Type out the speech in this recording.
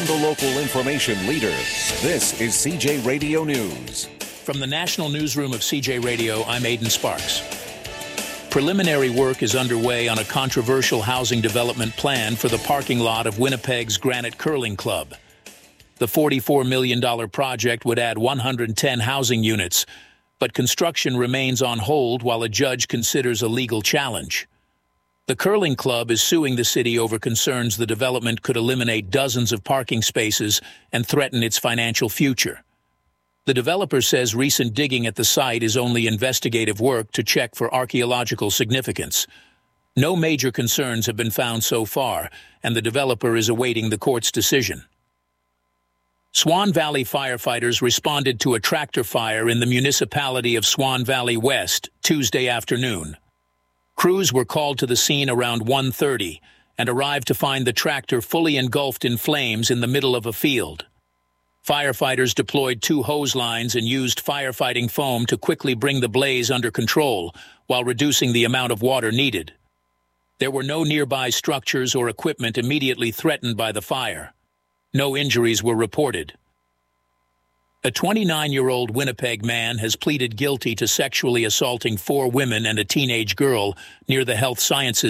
the local information leader. This is CJ Radio News. From the National Newsroom of CJ Radio, I'm Aidan Sparks. Preliminary work is underway on a controversial housing development plan for the parking lot of Winnipeg's Granite Curling Club. The $44 million project would add 110 housing units, but construction remains on hold while a judge considers a legal challenge. The curling club is suing the city over concerns the development could eliminate dozens of parking spaces and threaten its financial future. The developer says recent digging at the site is only investigative work to check for archaeological significance. No major concerns have been found so far, and the developer is awaiting the court's decision. Swan Valley firefighters responded to a tractor fire in the municipality of Swan Valley West Tuesday afternoon. Crews were called to the scene around 1:30 and arrived to find the tractor fully engulfed in flames in the middle of a field. Firefighters deployed 2 hose lines and used firefighting foam to quickly bring the blaze under control while reducing the amount of water needed. There were no nearby structures or equipment immediately threatened by the fire. No injuries were reported. A 29-year-old Winnipeg man has pleaded guilty to sexually assaulting 4 women and a teenage girl near the Health Sciences